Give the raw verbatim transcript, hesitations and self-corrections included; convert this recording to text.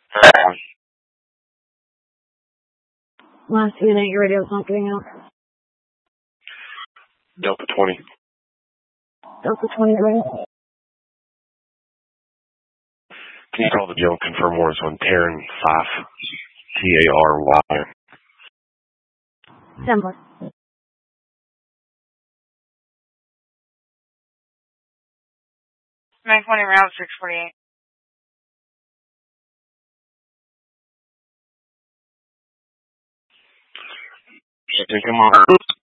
Last unit, your radio's not getting out. Delta twenty. Delta twenty, radio. Can you call the jail and confirm orders on Taryn five? T A R Y. Temple. nine twenty round six forty-eight. Come on.